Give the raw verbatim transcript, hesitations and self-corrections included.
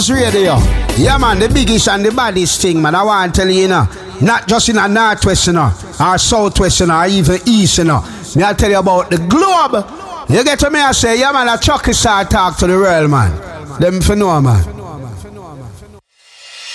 Buzz Radio. Yeah, man, the biggest and the baddest thing, man. I want to tell you, you know, not just in a northwest, you know, or southwest, you know, or even east, you know. Me I tell you about the globe. You get to me, I say, yeah, man, a Chucky star talk to the world, man. Them for know, man.